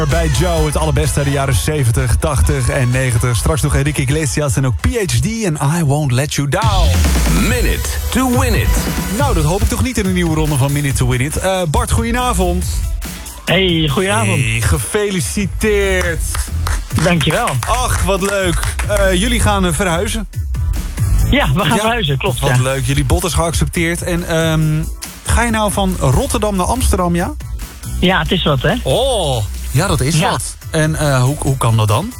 Bij Joe, het allerbeste uit de jaren 70, 80 en 90. Straks nog Enrique Iglesias en ook PhD en I Won't Let You Down. Minute to Win It. Nou, dat hoop ik toch niet in een nieuwe ronde van Minute to Win It. Bart, goedenavond. Hey, goedenavond. Hey, gefeliciteerd. Dankjewel. Ach, wat leuk. Jullie gaan verhuizen. Ja, we gaan verhuizen, klopt. Wat leuk, jullie bod is geaccepteerd. En ga je nou van Rotterdam naar Amsterdam, ja? Ja, het is wat, hè? Oh, ja, dat is wat. En hoe kan dat dan?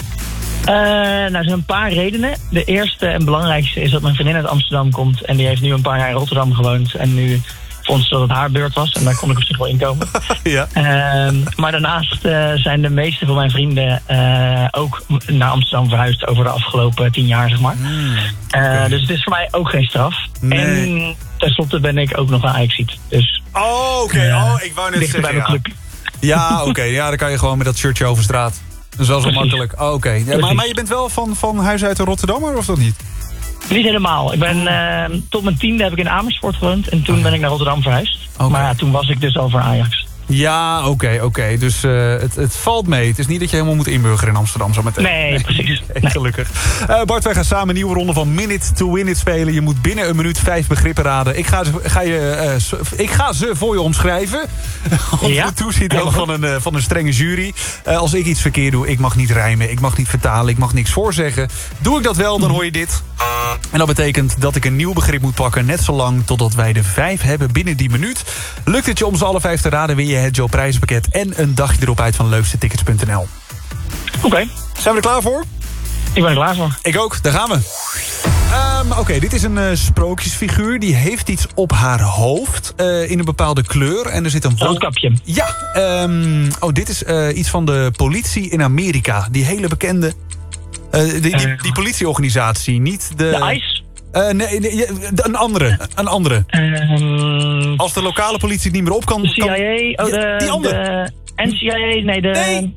Nou, er zijn een paar redenen. De eerste en belangrijkste is dat mijn vriendin uit Amsterdam komt. En die heeft nu een paar jaar in Rotterdam gewoond. En nu vond ze dat het haar beurt was. En daar kon ik op zich wel in komen. Ja. Maar daarnaast zijn de meeste van mijn vrienden ook naar Amsterdam verhuisd over de afgelopen 10 jaar, zeg maar. Okay. Dus het is voor mij ook geen straf. Nee. En tenslotte ben ik ook nog een Ajaxiet. Dus, oké. Ik wou net zeggen, bij mijn club. Ja, oké. Ja, dan kan je gewoon met dat shirtje over straat. Dat is wel zo makkelijk. Oké. Ja, maar je bent wel van huis uit een Rotterdammer, of dat niet? Niet helemaal. Ik ben tot mijn 10e heb ik in Amersfoort gewoond. En toen ben ik naar Rotterdam verhuisd. Okay. Maar ja, toen was ik dus al voor Ajax. Ja, oké. Dus het valt mee. Het is niet dat je helemaal moet inburgeren in Amsterdam zo meteen. Nee, precies. Nee. Gelukkig. Bart, wij gaan samen een nieuwe ronde van Minute to Win It spelen. Je moet binnen een minuut 5 begrippen raden. Ik ga ze voor je omschrijven. Onder de toezicht van een strenge jury. Als ik iets verkeerd doe, ik mag niet rijmen, ik mag niet vertalen, ik mag niks voorzeggen. Doe ik dat wel, dan hoor je dit. En dat betekent dat ik een nieuw begrip moet pakken, net zolang totdat wij de 5 hebben binnen die minuut. Lukt het je om ze alle 5 te raden, win je het Joe prijzenpakket en een dagje erop uit van leukstetickets.nl. Oké. Zijn we er klaar voor? Ik ben er klaar voor. Ik ook, daar gaan we. Oké, dit is een sprookjesfiguur. Die heeft iets op haar hoofd in een bepaalde kleur. En er zit een roodkapje. Ja. Dit is iets van de politie in Amerika. Die hele bekende... Die politieorganisatie, niet de... De ICE? Nee, een andere. Als de lokale politie het niet meer op kan... De CIA? Die andere. De NCIA? Nee, de... Nee.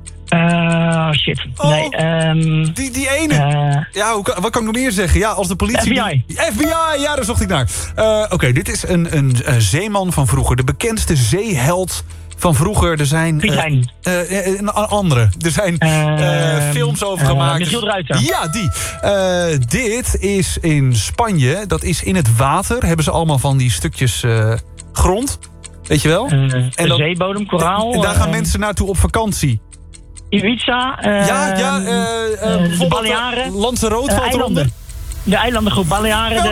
Shit. Oh, nee, die ene. Wat kan ik nog meer zeggen? Ja, als de politie... FBI, ja, daar zocht ik naar. Oké, dit is een zeeman van vroeger. De bekendste zeeheld van vroeger. Er zijn... een andere. Er zijn films over gemaakt. Michiel de Ruiter. Ja, die. Dit is in Spanje. Dat is in het water. Hebben ze allemaal van die stukjes grond. Weet je wel? En dan, zeebodem, koraal. En daar gaan mensen naartoe op vakantie. Ibiza. De Balearen. Lanzarote valt eronder. De eilandengroep Balearen.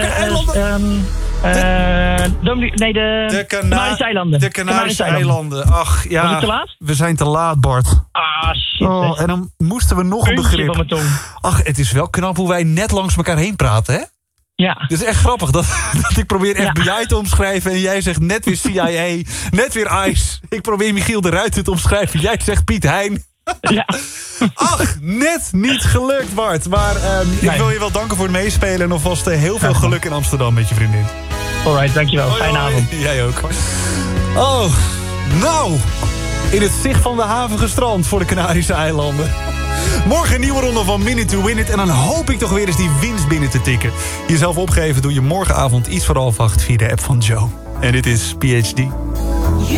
De Canarische eilanden. De Canarische eilanden. Ach, ja. Was ik te laat? We zijn te laat, Bart. Ah, shit. En dan moesten we nog een begrip. Van mijn tong. Ach, het is wel knap hoe wij net langs elkaar heen praten, hè? Ja. Het is echt grappig dat ik probeer FBI te omschrijven... en jij zegt net weer CIA, net weer ICE. Ik probeer Michiel de Ruiter te omschrijven. Jij zegt Piet Hein. Ja. Ach, net niet gelukt, Bart. Maar ik wil je wel danken voor het meespelen... en alvast heel veel geluk in Amsterdam met je vriendin. Alright, dankjewel. Fijne avond. Jij ook. Oh, nou... in het zicht van de havige strand voor de Canarische eilanden. Morgen een nieuwe ronde van Minute to Win It. En dan hoop ik toch weer eens die winst binnen te tikken. Jezelf opgeven doe je morgenavond iets voor 7:30 via de app van Joe. En dit is PhD.